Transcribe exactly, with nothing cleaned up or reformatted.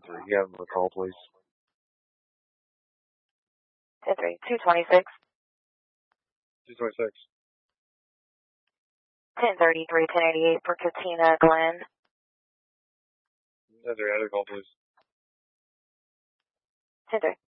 three. You have him a call, please. ten three, two twenty-six. two twenty-six. ten thirty-three, ten eighty-eight for Katina Glenn. ten three, other call, please. ten three.